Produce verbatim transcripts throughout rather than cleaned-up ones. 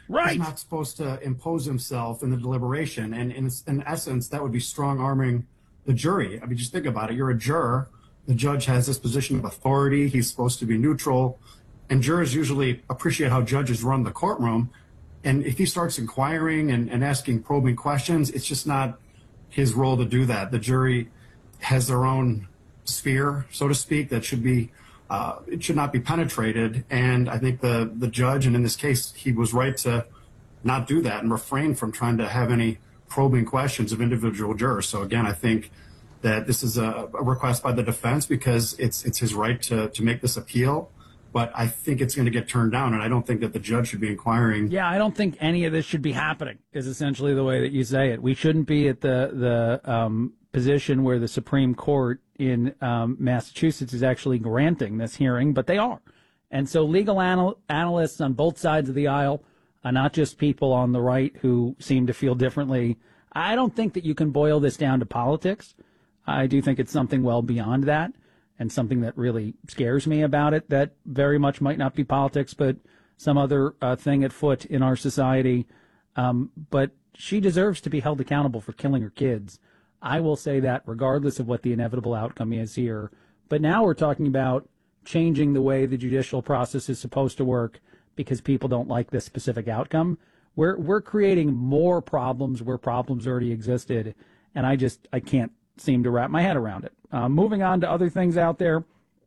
Right. He's not supposed to impose himself in the deliberation. And in, in essence, that would be strong arming the jury. I mean, just think about it. You're a juror. The judge has this position of authority. He's supposed to be neutral. And jurors usually appreciate how judges run the courtroom. And if he starts inquiring and, and asking probing questions, it's just not his role to do that. The jury has their own sphere, so to speak, that should be, uh, it should not be penetrated. And I think the, the judge, and in this case, he was right to not do that and refrain from trying to have any probing questions of individual jurors. So again, I think that this is a, a request by the defense because it's it's his right to, to make this appeal. But I think it's going to get turned down, and I don't think that the judge should be inquiring. Yeah, I don't think any of this should be happening, is essentially the way that you say it. We shouldn't be at the, the um, position where the Supreme Court in um, Massachusetts is actually granting this hearing, but they are. And so legal anal- analysts on both sides of the aisle, uh, not just people on the right who seem to feel differently, I don't think that you can boil this down to politics. I do think it's something well beyond that. And something that really scares me about it, that very much might not be politics, but some other uh, thing at foot in our society. Um, but she deserves to be held accountable for killing her kids. I will say that regardless of what the inevitable outcome is here. But now we're talking about changing the way the judicial process is supposed to work because people don't like this specific outcome. We're, we're creating more problems where problems already existed. And I just, I can't seem to wrap my head around it. Uh, moving on to other things out there,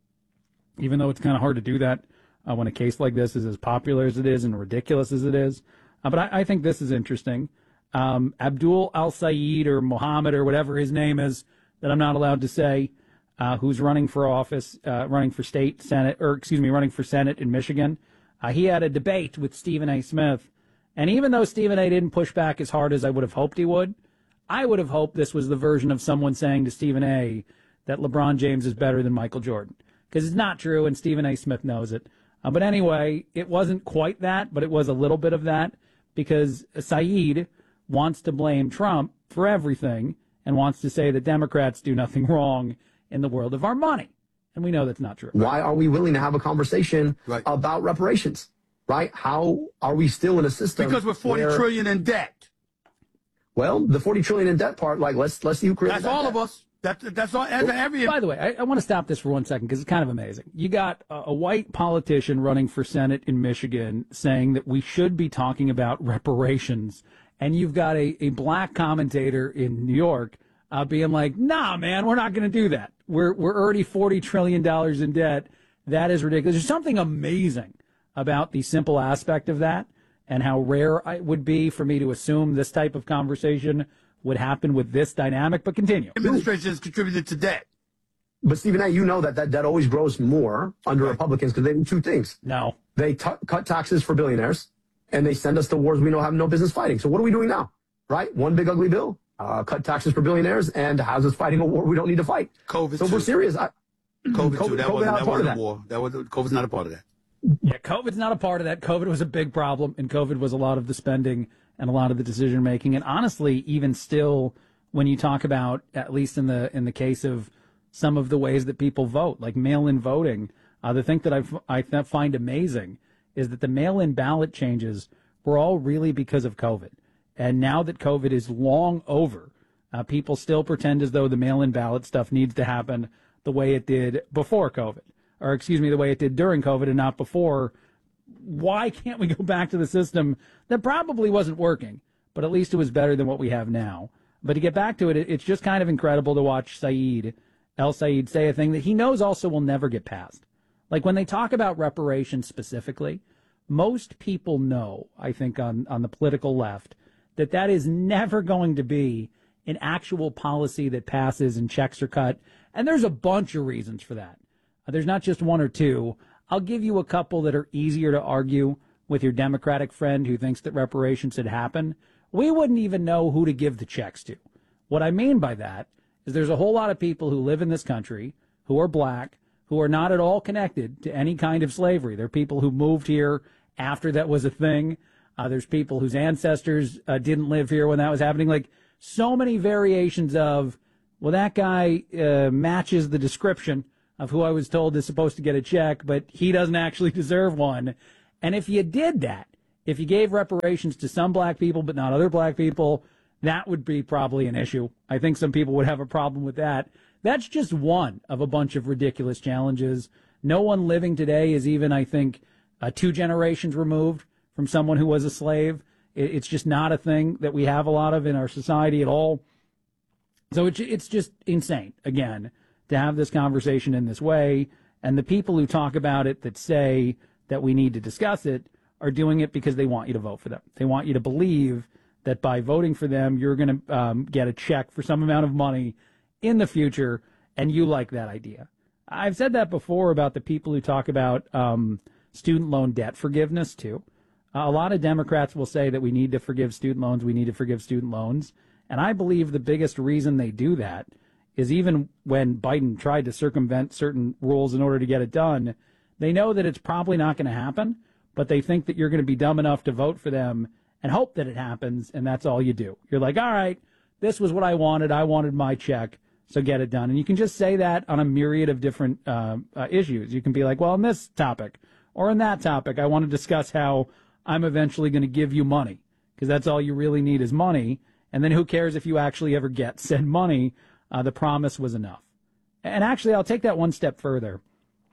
even though it's kind of hard to do that uh, when a case like this is as popular as it is and ridiculous as it is. Uh, but I, I think this is interesting. Um, Abdul Al-Sayed or Mohammed or whatever his name is that I'm not allowed to say, uh, who's running for office, uh, running for state Senate, or excuse me, running for Senate in Michigan. Uh, he had a debate with Stephen A. Smith. And even though Stephen A. didn't push back as hard as I would have hoped he would, I would have hoped this was the version of someone saying to Stephen A. that LeBron James is better than Michael Jordan. Because it's not true, and Stephen A. Smith knows it. Uh, but anyway, it wasn't quite that, but it was a little bit of that, because Saeed wants to blame Trump for everything and wants to say that Democrats do nothing wrong in the world of our money. And we know that's not true. Why are we willing to have a conversation right. about reparations? Right? How are we still in a system? Because we're forty where, trillion in debt. Well, the forty trillion in debt part, like, let's let's see who created That's that all debt. of us. That, that's all. Every. By the way, I, I want to stop this for one second because it's kind of amazing. You got a, a white politician running for Senate in Michigan saying that we should be talking about reparations, and you've got a, a black commentator in New York uh, being like, "Nah, man, we're not going to do that. We're we're already forty trillion dollars in debt. That is ridiculous." There's something amazing about the simple aspect of that, and how rare it would be for me to assume this type of conversation would happen with this dynamic. But continue. Administration has contributed to debt. But Stephen A., you know that that debt always grows more under right. Republicans because they do two things. No. They t- cut taxes for billionaires, and they send us to wars we know have no business fighting. So what are we doing now? Right? One big ugly bill, uh, cut taxes for billionaires, and has us fighting a war we don't need to fight. COVID So too. we're serious. I, COVID, COVID too. That COVID wasn't, not that part of wasn't that. a war. That was, COVID's not a part of that. Yeah, COVID's not a part of that. COVID was a big problem, and COVID was a lot of the spending and a lot of the decision making. And honestly, even still, when you talk about, at least in the in the case of some of the ways that people vote, like mail-in voting, uh, the thing that I've, I find amazing is that the mail-in ballot changes were all really because of COVID. And now that COVID is long over, uh, people still pretend as though the mail-in ballot stuff needs to happen the way it did before COVID. Or excuse me, the way it did during COVID and not before. Why can't we go back to the system that probably wasn't working, but at least it was better than what we have now? But to get back to it, it's just kind of incredible to watch Saeed, El-Sayed, say a thing that he knows also will never get passed. Like when they talk about reparations specifically, most people know, I think on, on the political left, that that is never going to be an actual policy that passes and checks are cut. And there's a bunch of reasons for that. There's not just one or two. I'll give you a couple that are easier to argue with your Democratic friend who thinks that reparations should happen. We wouldn't even know who to give the checks to. What I mean by that is there's a whole lot of people who live in this country who are black, who are not at all connected to any kind of slavery. They're people who moved here after that was a thing. Uh, there's people whose ancestors uh, didn't live here when that was happening. Like so many variations of, well, that guy uh, matches the description of who I was told is supposed to get a check, but he doesn't actually deserve one. And if you did that, If you gave reparations to some black people but not other black people, that would be probably an issue. I think some people would have a problem with that. That's just one of a bunch of ridiculous challenges. No one living today is even, I think, uh, two generations removed from someone who was a slave. It, it's just not a thing that we have a lot of in our society at all. So it's, it's just insane, again, to have this conversation in this way. And the people who talk about it that say that we need to discuss it are doing it because they want you to vote for them. They want you to believe that by voting for them, you're going to um, get a check for some amount of money in the future, and you like that idea. I've said that before about the people who talk about um, student loan debt forgiveness, too. Uh, a lot of Democrats will say that we need to forgive student loans, we need to forgive student loans. And I believe the biggest reason they do that is even when Biden tried to circumvent certain rules in order to get it done, they know that it's probably not going to happen, but they think that you're going to be dumb enough to vote for them and hope that it happens, and that's all you do. You're like, all right, this was what I wanted. I wanted my check, so get it done. And you can just say that on a myriad of different uh, uh, issues. You can be like, well, on this topic or on that topic, I want to discuss how I'm eventually going to give you money, because that's all you really need is money. And then who cares if you actually ever get said money? Uh, the promise was enough. And actually, I'll take that one step further,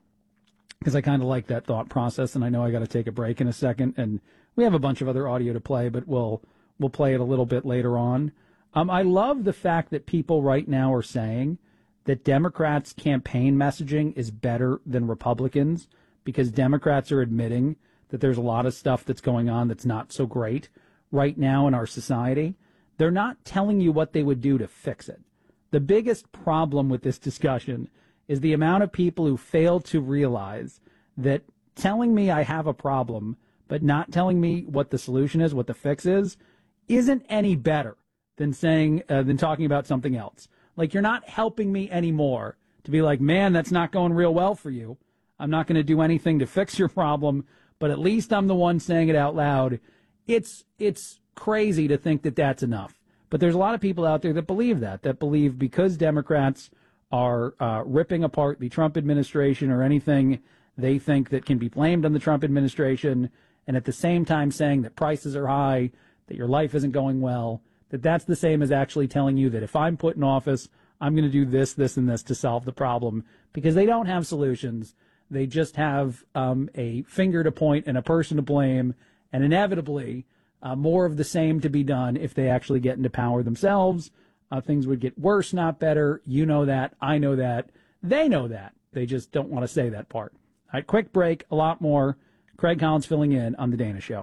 because I kind of like that thought process, and I know I got to take a break in a second, and we have a bunch of other audio to play, but we'll we'll play it a little bit later on. Um, I love the fact that people right now are saying that Democrats' campaign messaging is better than Republicans, because Democrats are admitting that there's a lot of stuff that's going on that's not so great right now in our society. They're not telling you what they would do to fix it. The biggest problem with this discussion is the amount of people who fail to realize that telling me I have a problem but not telling me what the solution is, what the fix is, isn't any better than saying uh, than talking about something else. Like, you're not helping me anymore to be like, man, that's not going real well for you. I'm not going to do anything to fix your problem, but at least I'm the one saying it out loud. It's it's crazy to think that that's enough. But there's a lot of people out there that believe that, that believe because Democrats are uh, ripping apart the Trump administration or anything they think that can be blamed on the Trump administration, and at the same time saying that prices are high, that your life isn't going well, that that's the same as actually telling you that if I'm put in office, I'm going to do this, this, and this to solve the problem, because they don't have solutions. They just have um, a finger to point and a person to blame, and inevitably uh, more of the same to be done if they actually get into power themselves. Uh, things would get worse, not better. You know that. I know that. They know that. They just don't want to say that part. All right, quick break, a lot more. Craig Collins filling in on The Dana Show.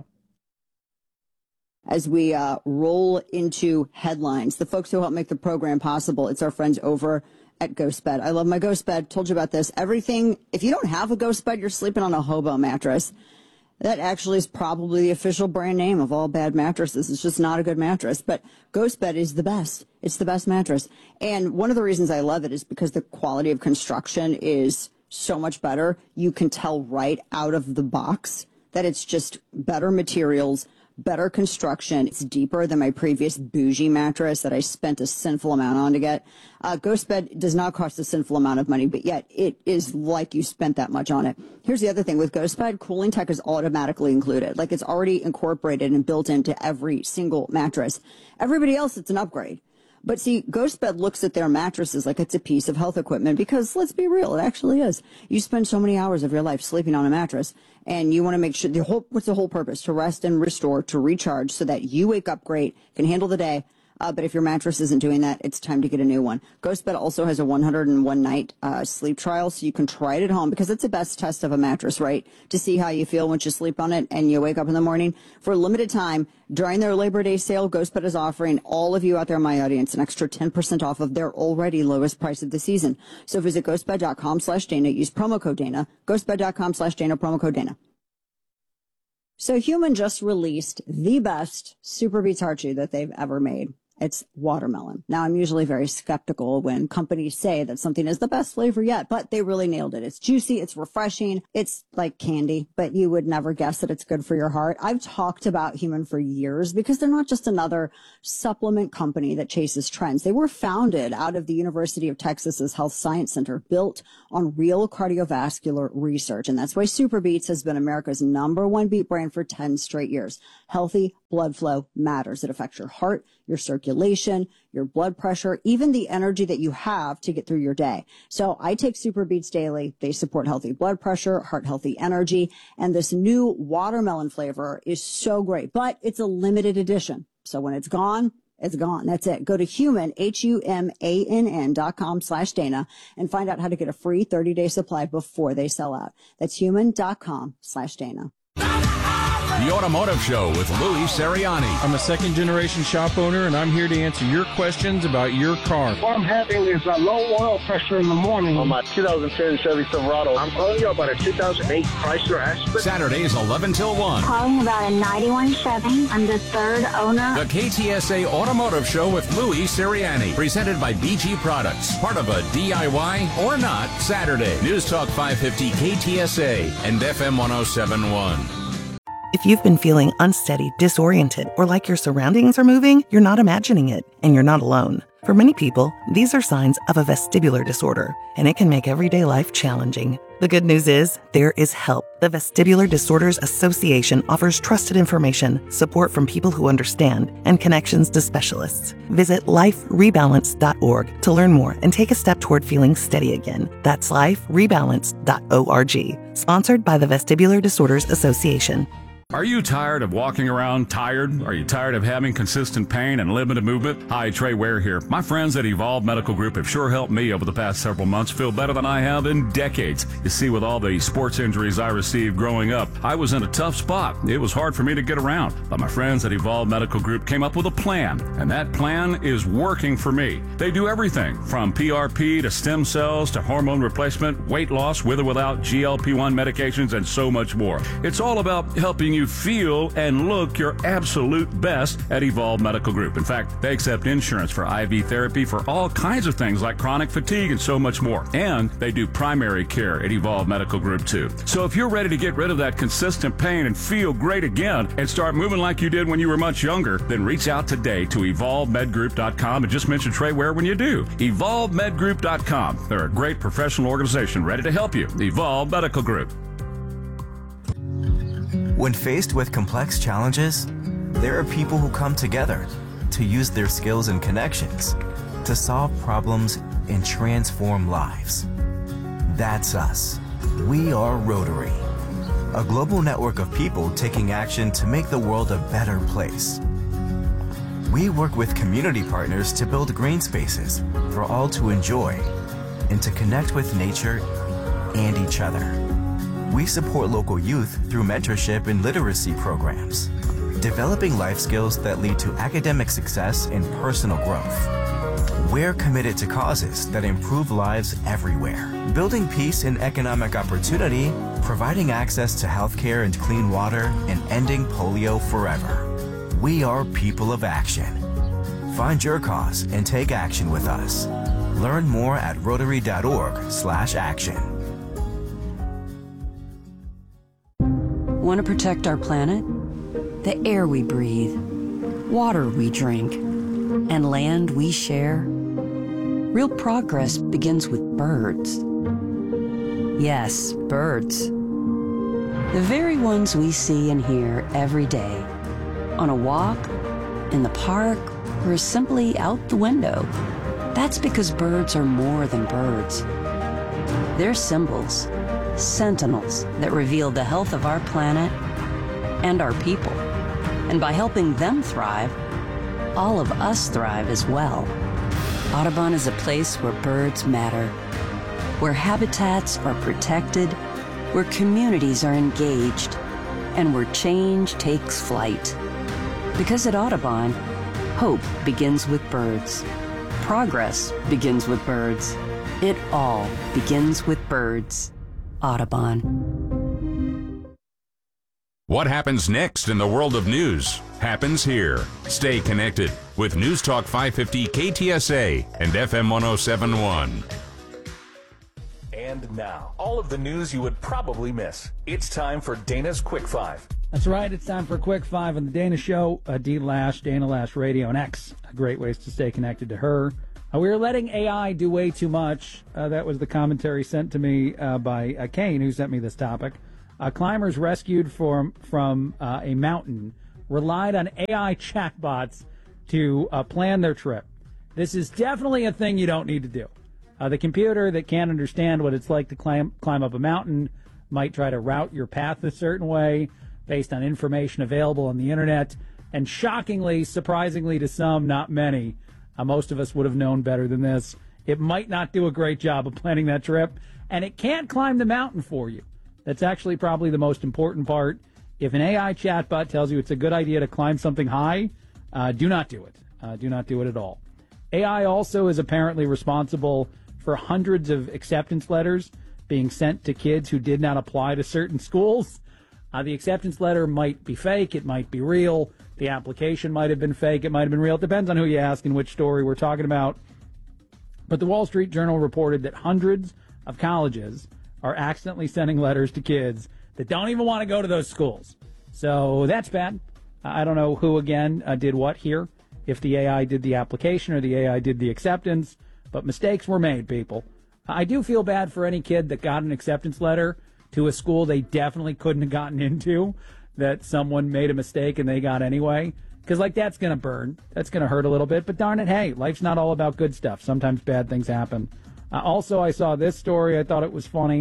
As we uh, roll into headlines, the folks who help make the program possible, it's our friends over at GhostBed. I love my GhostBed. Told you about this. Everything, if you don't have a GhostBed, you're sleeping on a hobo mattress. That actually is probably the official brand name of all bad mattresses. It's just not a good mattress. But GhostBed is the best. It's the best mattress. And one of the reasons I love it is because the quality of construction is so much better. You can tell right out of the box that it's just better materials, better construction. It's deeper than my previous bougie mattress that I spent a sinful amount on to get. Uh, GhostBed does not cost a sinful amount of money, but yet it is like you spent that much on it. Here's the other thing with GhostBed, cooling tech is automatically included. Like, it's already incorporated and built into every single mattress. Everybody else, it's an upgrade. But see, GhostBed looks at their mattresses like it's a piece of health equipment, because let's be real, it actually is. You spend so many hours of your life sleeping on a mattress, and you want to make sure the whole, what's the whole purpose? To rest and restore, to recharge, so that you wake up great, can handle the day. Uh, but if your mattress isn't doing that, it's time to get a new one. GhostBed also has a one hundred one night uh, sleep trial, so you can try it at home, because it's the best test of a mattress, right? To see how you feel once you sleep on it and you wake up in the morning. For a limited time, during their Labor Day sale, GhostBed is offering all of you out there, my audience, an extra ten percent off of their already lowest price of the season. So visit ghostbed.com slash Dana. Use promo code Dana. ghostbed.com slash Dana, promo code Dana. So Human just released the best Super Beats heart chew that they've ever made. It's watermelon. Now, I'm usually very skeptical when companies say that something is the best flavor yet, but they really nailed it. It's juicy. It's refreshing. It's like candy, but you would never guess that it's good for your heart. I've talked about Human for years because they're not just another supplement company that chases trends. They were founded out of the University of Texas's Health Science Center, built on real cardiovascular research. And that's why Super Beets has been America's number one beet brand for ten straight years. Healthy blood flow matters. It affects your heart, your circulation, your blood pressure, even the energy that you have to get through your day. So I take Super Beets daily. They support healthy blood pressure, heart healthy energy, and this new watermelon flavor is so great, but it's a limited edition. So when it's gone, it's gone. That's it. Go to human, H U M A N N dot com slash Dana and find out how to get a free thirty day supply before they sell out. That's human dot com slash Dana. The Automotive Show with Louis Seriani. I'm a second-generation shop owner, and I'm here to answer your questions about your car. What I'm having is a low oil pressure in the morning. On my two thousand ten Chevy Silverado. I'm calling you about a two thousand eight Chrysler Aspen. Saturdays, eleven till one. Calling about a ninety-one Chevy. I'm the third owner. The K T S A Automotive Show with Louis Seriani. Presented by B G Products. Part of a D I Y or not Saturday. News Talk five fifty K T S A and F M one oh seven point one. If you've been feeling unsteady, disoriented, or like your surroundings are moving, you're not imagining it, and you're not alone. For many people, these are signs of a vestibular disorder, and it can make everyday life challenging. The good news is, there is help. The Vestibular Disorders Association offers trusted information, support from people who understand, and connections to specialists. Visit life rebalance dot org to learn more and take a step toward feeling steady again. That's life rebalance dot org. Sponsored by the Vestibular Disorders Association. Are you tired of walking around tired? Are you tired of having consistent pain and limited movement? Hi, Trey Ware here. My friends at Evolve Medical Group have sure helped me over the past several months feel better than I have in decades. You see, with all the sports injuries I received growing up, I was in a tough spot. It was hard for me to get around. But my friends at Evolve Medical Group came up with a plan, and that plan is working for me. They do everything from P R P to stem cells to hormone replacement, weight loss with or without G L P one medications, and so much more. It's all about helping you feel and look your absolute best at Evolve Medical Group. In fact, they accept insurance for I V therapy for all kinds of things like chronic fatigue and so much more. And they do primary care at Evolve Medical Group too. So if you're ready to get rid of that consistent pain and feel great again and start moving like you did when you were much younger, then reach out today to evolve med group dot com and just mention Trey Ware when you do. evolve med group dot com. They're a great professional organization ready to help you. Evolve Medical Group. When faced with complex challenges, there are people who come together to use their skills and connections to solve problems and transform lives. That's us. We are Rotary, a global network of people taking action to make the world a better place. We work with community partners to build green spaces for all to enjoy and to connect with nature and each other. We support local youth through mentorship and literacy programs, developing life skills that lead to academic success and personal growth. We're committed to causes that improve lives everywhere, building peace and economic opportunity, providing access to healthcare and clean water, and ending polio forever. We are people of action. Find your cause and take action with us. Learn more at rotary dot org slash action. Want to protect our planet? The air we breathe, water we drink, and land we share? Real progress begins with birds. Yes, birds. The very ones we see and hear every day. On a walk, in the park, or simply out the window. That's because birds are more than birds. They're symbols. Sentinels that reveal the health of our planet and our people. And by helping them thrive, all of us thrive as well. Audubon is a place where birds matter, where habitats are protected, where communities are engaged, and where change takes flight. Because at Audubon, hope begins with birds. Progress begins with birds. It all begins with birds. Audubon. What happens next in the world of news? happens here. Stay connected with News Talk five fifty K T S A and F M one oh seven point one. And now, all of the news you would probably miss. It's time for Dana's Quick Five. That's right. It's time for a Quick Five on the Dana Show. Uh, D Lash, Dana Lash Radio, and X. Great ways to stay connected to her. Uh, we are letting A I do way too much. Uh, that was the commentary sent to me uh, by uh, Kane, who sent me this topic. Uh, climbers rescued from from uh, a mountain relied on A I chatbots to uh, plan their trip. This is definitely a thing you don't need to do. Uh, the computer that can't understand what it's like to climb climb up a mountain might try to route your path a certain way based on information available on the internet. And shockingly, surprisingly to some, not many, uh, most of us would have known better than this. It might not do a great job of planning that trip, and it can't climb the mountain for you. That's actually probably the most important part. If an A I chatbot tells you it's a good idea to climb something high, uh, do not do it. Uh, do not do it at all. A I also is apparently responsible for hundreds of acceptance letters being sent to kids who did not apply to certain schools. Uh, the acceptance letter might be fake. It might be real. The application might have been fake. It might have been real. It depends on who you ask and which story we're talking about. But the Wall Street Journal reported that hundreds of colleges are accidentally sending letters to kids that don't even want to go to those schools. So that's bad. I don't know who, again, uh, did what here, if the A I did the application or the A I did the acceptance, but mistakes were made, people. I do feel bad for any kid that got an acceptance letter to a school they definitely couldn't have gotten into, that someone made a mistake and they got anyway. Because, like, that's going to burn. That's going to hurt a little bit. But darn it, hey, life's not all about good stuff. Sometimes bad things happen. Uh, also, I saw this story. I thought it was funny.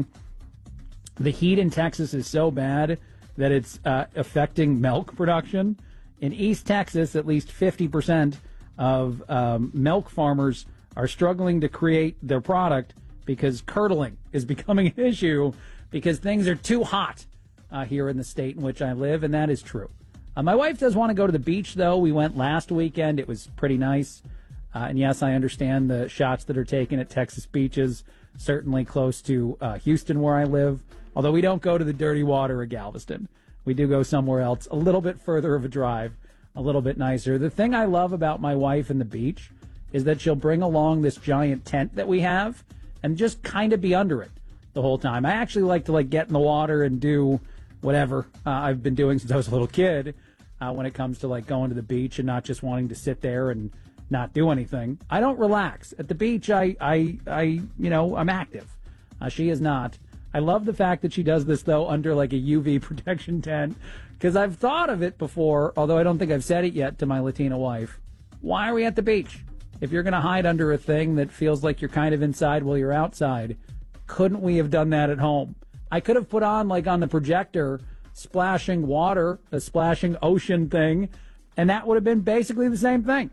The heat in Texas is so bad that it's uh, affecting milk production. In East Texas, at least fifty percent of um, milk farmers are struggling to create their product because curdling is becoming an issue because things are too hot uh, here in the state in which I live, and that is true. Uh, my wife does want to go to the beach, though. We went last weekend. It was pretty nice. Uh, and, yes, I understand the shots that are taken at Texas beaches, certainly close to uh, Houston where I live, although we don't go to the dirty water of Galveston. We do go somewhere else, a little bit further of a drive, a little bit nicer. The thing I love about my wife and the beach is that she'll bring along this giant tent that we have and just kind of be under it the whole time. I actually like to like get in the water and do whatever uh, I've been doing since I was a little kid uh, when it comes to like going to the beach and not just wanting to sit there and not do anything. I don't relax. At the beach, I, I, I you know, I'm active. Uh, she is not. I love the fact that she does this, though, under like a U V protection tent, because I've thought of it before, although I don't think I've said it yet to my Latina wife. Why are we at the beach? If you're going to hide under a thing that feels like you're kind of inside while you're outside, couldn't we have done that at home? I could have put on, like on the projector, splashing water, a splashing ocean thing, and that would have been basically the same thing.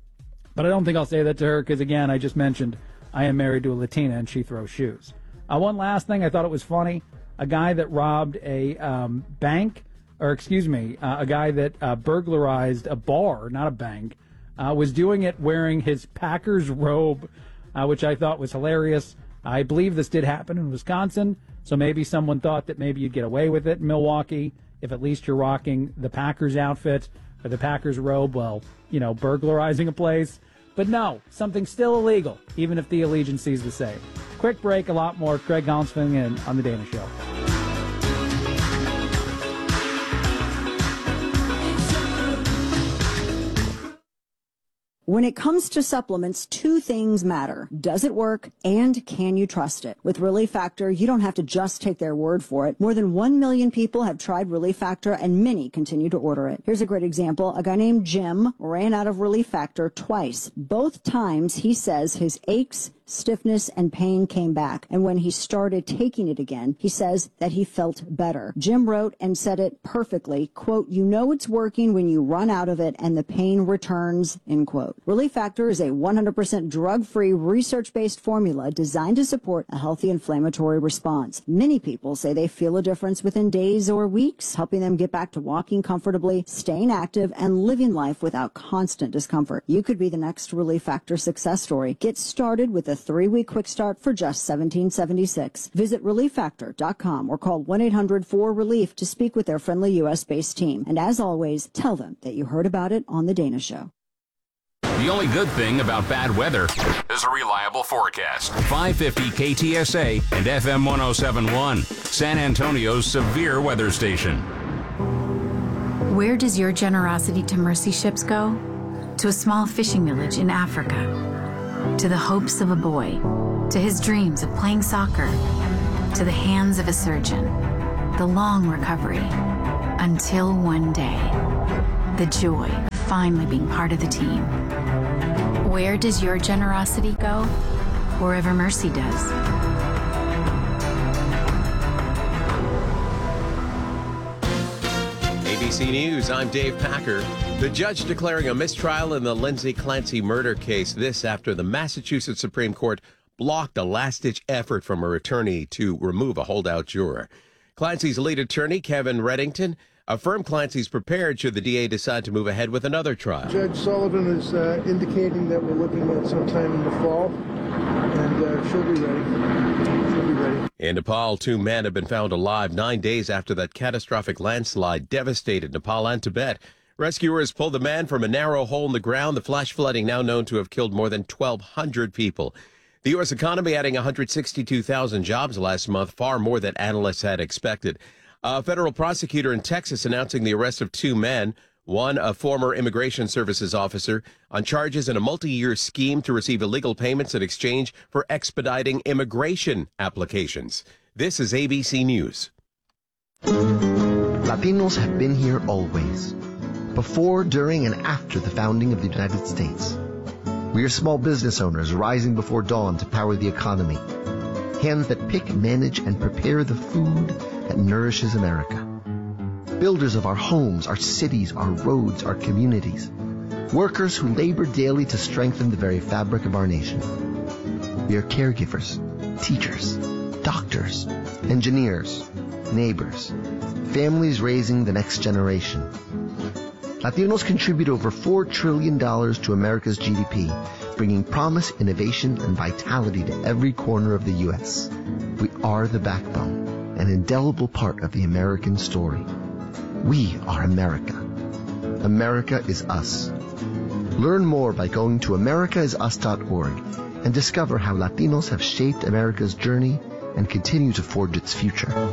But I don't think I'll say that to her because, again, I just mentioned I am married to a Latina and she throws shoes. Uh, one last thing, I thought it was funny. A guy that robbed a um, bank, or excuse me, uh, a guy that uh, burglarized a bar, not a bank, uh, was doing it wearing his Packers robe, uh, which I thought was hilarious. I believe this did happen in Wisconsin, so maybe someone thought that maybe you'd get away with it in Milwaukee if at least you're rocking the Packers outfit or the Packers robe while, you know, burglarizing a place. But no, something still illegal, even if the allegiance is the same. Quick break, a lot more. Craig Collins filling in on The Dana Show. When it comes to supplements, two things matter. Does it work, and can you trust it? With Relief Factor, you don't have to just take their word for it. More than one million people have tried Relief Factor, and many continue to order it. Here's a great example. A guy named Jim ran out of Relief Factor twice. Both times, he says his aches, stiffness, and pain came back. And when he started taking it again, he says that he felt better. Jim wrote and said it perfectly, quote, "You know it's working when you run out of it and the pain returns," end quote. Relief Factor is a one hundred percent drug-free, research-based formula designed to support a healthy inflammatory response. Many people say they feel a difference within days or weeks, helping them get back to walking comfortably, staying active, and living life without constant discomfort. You could be the next Relief Factor success story. Get started with a three-week quick start for just seventeen dollars and seventy-six cents. Visit relief factor dot com or call one eight hundred four relief to speak with their friendly U S-based team. And as always, tell them that you heard about it on The Dana Show. The only good thing about bad weather is a reliable forecast. five fifty K T S A and F M one oh seven point one, San Antonio's severe weather station. Where does your generosity to mercy ships go? To a small fishing village in Africa. To the hopes of a boy. To his dreams of playing soccer. To the hands of a surgeon. The long recovery. Until one day. The joy of finally being part of the team. Where does your generosity go? Wherever mercy does. A B C News, I'm Dave Packer. The judge declaring a mistrial in the Lindsay Clancy murder case. This after the Massachusetts Supreme Court blocked a last-ditch effort from her attorney to remove a holdout juror. Clancy's lead attorney, Kevin Reddington, affirmed Clancy's prepared should the D A decide to move ahead with another trial. Judge Sullivan is uh, indicating that we're looking at sometime in the fall, and uh, she'll be ready. She'll be ready. In Nepal, two men have been found alive nine days after that catastrophic landslide devastated Nepal and Tibet. Rescuers pulled the man from a narrow hole in the ground. The flash flooding now known to have killed more than twelve hundred people. The U S economy adding one hundred sixty-two thousand jobs last month, far more than analysts had expected. A federal prosecutor in Texas announcing the arrest of two men, one a former Immigration Services officer, on charges in a multi-year scheme to receive illegal payments in exchange for expediting immigration applications. This is A B C News. Latinos have been here always, before, during, and after the founding of the United States. We are small business owners rising before dawn to power the economy. Hands that pick, manage, and prepare the food that nourishes America. Builders of our homes, our cities, our roads, our communities. Workers who labor daily to strengthen the very fabric of our nation. We are caregivers, teachers, doctors, engineers, neighbors, families raising the next generation. Latinos contribute over four trillion dollars to America's G D P, bringing promise, innovation, and vitality to every corner of the U S. We are the backbone, an indelible part of the American story. We are America. America is us. Learn more by going to america is us dot org and discover how Latinos have shaped America's journey and continue to forge its future.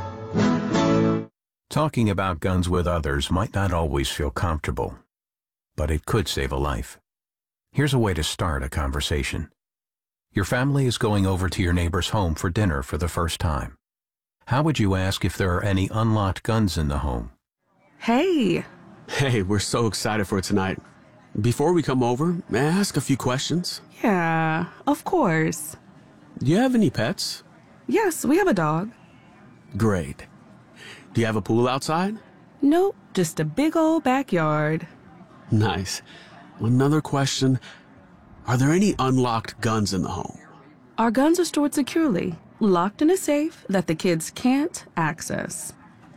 Talking about guns with others might not always feel comfortable, but it could save a life. Here's a way to start a conversation. Your family is going over to your neighbor's home for dinner for the first time. How would you ask if there are any unlocked guns in the home? Hey! Hey, we're so excited for tonight. Before we come over, may I ask a few questions? Yeah, of course. Do you have any pets? Yes, we have a dog. Great. Do you have a pool outside? Nope, just a big old backyard. Nice. Another question. Are there any unlocked guns in the home? Our guns are stored securely, locked in a safe that the kids can't access.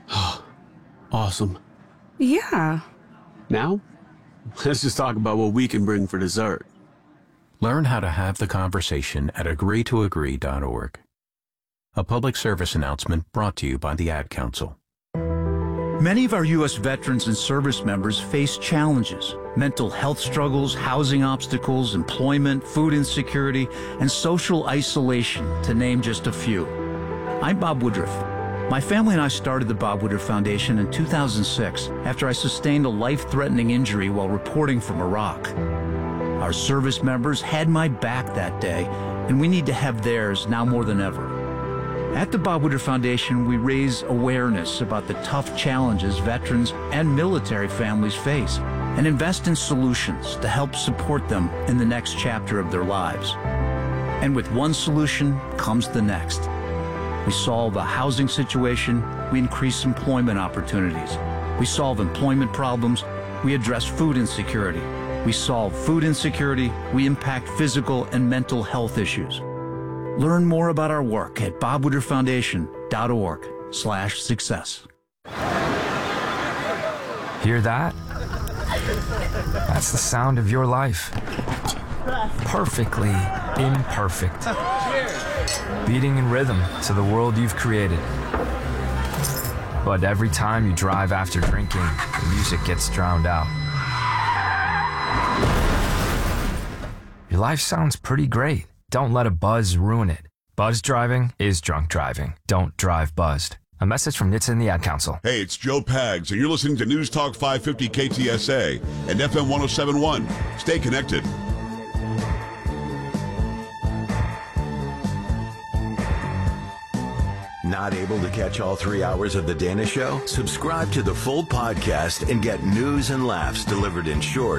Awesome. Yeah. Now, let's just talk about what we can bring for dessert. Learn how to have the conversation at agree to agree dot org. A public service announcement brought to you by the Ad Council. Many of our U S veterans and service members face challenges, mental health struggles, housing obstacles, employment, food insecurity, and social isolation, to name just a few. I'm Bob Woodruff. My family and I started the Bob Woodruff Foundation in two thousand six after I sustained a life-threatening injury while reporting from Iraq. Our service members had my back that day, and we need to have theirs now more than ever. At the Bob Woodruff Foundation, we raise awareness about the tough challenges veterans and military families face and invest in solutions to help support them in the next chapter of their lives. And with one solution comes the next. We solve a housing situation, we increase employment opportunities. We solve employment problems, we address food insecurity. We solve food insecurity, we impact physical and mental health issues. Learn more about our work at bob woodruff foundation dot org slash success. Hear that? That's the sound of your life. Perfectly imperfect. Beating in rhythm to the world you've created. But every time you drive after drinking, the music gets drowned out. Your life sounds pretty great. Don't let a buzz ruin it. Buzz driving is drunk driving. Don't drive buzzed. A message from N H T S A and the Ad Council. Hey, it's Joe Pags, and you're listening to News Talk five fifty K T S A and F M one oh seven point one. Stay connected. Not able to catch all three hours of The Dana Show? Subscribe to the full podcast and get news and laughs delivered in short,